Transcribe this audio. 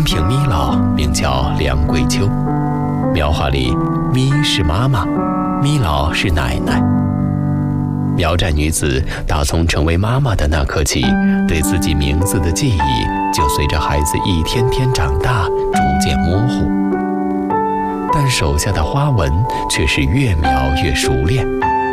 平咪老名叫梁桂秋，苗话里咪是妈妈，咪老是奶奶。苗寨女子打从成为妈妈的那刻起，对自己名字的记忆就随着孩子一天天长大逐渐模糊，但手下的花纹却是越描越熟练，